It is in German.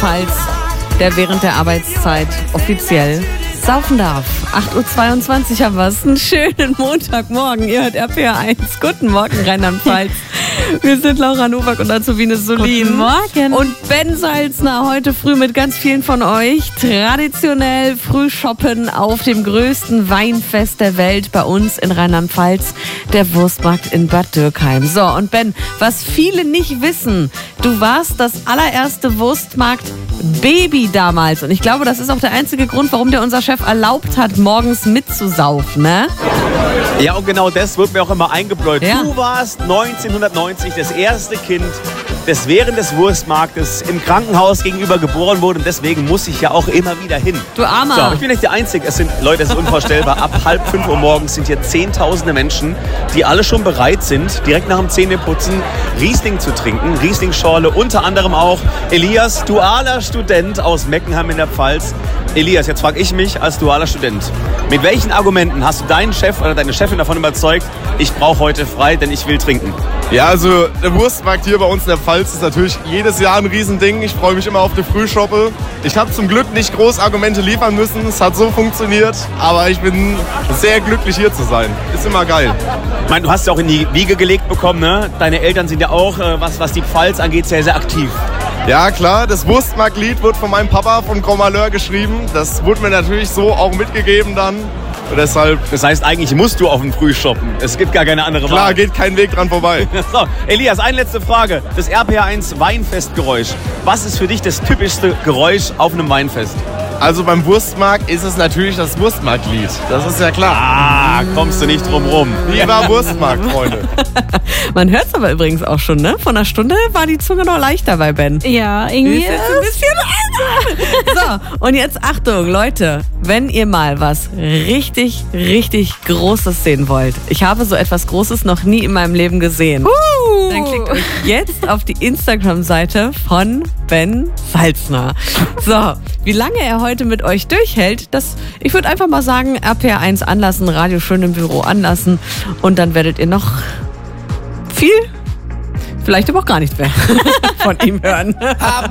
Rheinland-Pfalz, der während der Arbeitszeit offiziell saufen darf. 8.22 Uhr haben wir es. Einen schönen Montagmorgen. Ihr hört RPR1. Guten Morgen, Rheinland-Pfalz. Wir sind Laura Nowak und Azubine Solin. Guten Morgen. Und Ben Salzner heute früh mit ganz vielen von euch. Traditionell früh shoppen auf dem größten Weinfest der Welt bei uns in Rheinland-Pfalz, der Wurstmarkt in Bad Dürkheim. So, und Ben, was viele nicht wissen, du warst das allererste Wurstmarkt-Baby damals. Und ich glaube, das ist auch der einzige Grund, warum dir unser Chef erlaubt hat, morgens mitzusaufen, ne? Ja, und genau das wird mir auch immer eingebläut. Ja. Du warst 1990 das erste Kind, das während des Wurstmarktes im Krankenhaus gegenüber geboren wurde. Und deswegen muss ich ja auch immer wieder hin. Du Armer. So, aber ich bin nicht der Einzige. Leute, es ist unvorstellbar. Ab 4:30 Uhr morgens sind hier Zehntausende Menschen, die alle schon bereit sind, direkt nach dem Zähneputzen Riesling zu trinken. Riesling-Schorle, unter anderem auch Elias, dualer Student aus Meckenheim in der Pfalz. Elias, jetzt frage ich mich als dualer Student, mit welchen Argumenten hast du deinen Chef oder deine Chefin davon überzeugt, ich brauche heute frei, denn ich will trinken? Ja, also der Wurstmarkt hier bei uns in der Pfalz ist natürlich jedes Jahr ein Riesending. Ich freue mich immer auf die Frühschoppe. Ich habe zum Glück nicht groß Argumente liefern müssen. Es hat so funktioniert, aber ich bin sehr glücklich hier zu sein. Ist immer geil. Ich meine, du hast ja auch in die Wiege gelegt bekommen, ne? Deine Eltern sind ja auch, was die Pfalz angeht, sehr, sehr aktiv. Ja klar, das Wurstmarkt-Lied wurde von meinem Papa von Grand Malheur geschrieben. Das wurde mir natürlich so auch mitgegeben dann. Und deshalb, Das heißt, eigentlich musst du auf den Frühshoppen. Es gibt gar keine andere klar, Wahl. geht kein Weg dran vorbei. So, Elias, eine letzte Frage. Das RPR1 Weinfestgeräusch. Was ist für dich das typischste Geräusch auf einem Weinfest? Also beim Wurstmarkt ist es natürlich das Wurstmarkt-Lied. Das ist ja klar. Ah, kommst du nicht drum rum. Lieber Wurstmarkt, Freunde. Man hört es aber übrigens auch schon, ne? Von einer Stunde war die Zunge noch leichter bei Ben. Ja, irgendwie Ist jetzt ein bisschen So, und jetzt Achtung, Leute, wenn ihr mal was richtig, richtig Großes sehen wollt. Ich habe so etwas Großes noch nie in meinem Leben gesehen. Dann klickt euch jetzt auf die Instagram-Seite von Ben Salzner. So, wie lange er heute mit euch durchhält, ich würde einfach mal sagen, RPR1 anlassen, Radio schön im Büro anlassen und dann werdet ihr noch viel, vielleicht aber auch gar nicht mehr von ihm hören.